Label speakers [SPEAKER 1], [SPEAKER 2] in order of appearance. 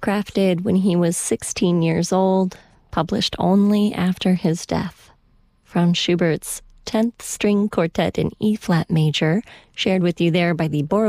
[SPEAKER 1] crafted when he was 16 years old, published only after his death. From Schubert's 10th String Quartet in E-flat major, shared with you there by the